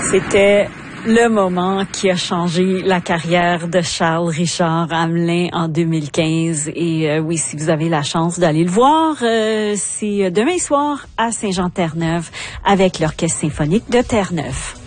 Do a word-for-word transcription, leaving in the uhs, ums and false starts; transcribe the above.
C'était le moment qui a changé la carrière de Charles Richard Hamelin en deux mille quinze. Et euh, oui, si vous avez la chance d'aller le voir, euh, c'est demain soir à Saint-Jean-Terre-Neuve avec l'Orchestre symphonique de Terre-Neuve.